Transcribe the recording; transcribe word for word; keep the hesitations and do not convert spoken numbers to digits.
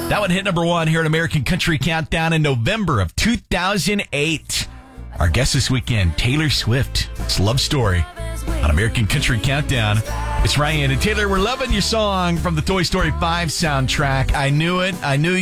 That one hit number one here at American Country Countdown in November of two thousand eight. Our guest this weekend, Taylor Swift. It's Love Story on American Country Countdown. It's Ryan and Taylor. We're loving your song from the Toy Story five soundtrack. I knew it. I knew